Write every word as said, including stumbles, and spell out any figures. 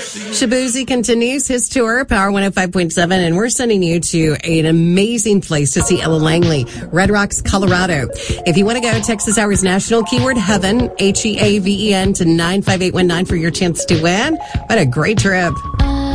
Shabuzi continues his tour, Power one oh five point seven, and we're sending you to an amazing place to see Ella Langley, Red Rocks, Colorado. If you want to go, Texas Hours National, keyword heaven, H E A V E N to nine five eight one nine for your chance to win. What a great trip.